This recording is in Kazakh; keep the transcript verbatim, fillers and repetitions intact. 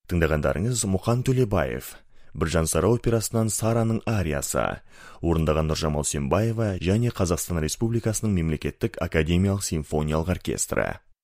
Тыңдағандарыңыз Мұқан Төлебаев, Біржан Сара операсынан Сараның ариясы, орындаған Нұржамал Сембаева және Қазақстан Республикасының мемлекеттік академиялық симфониялық оркестрі.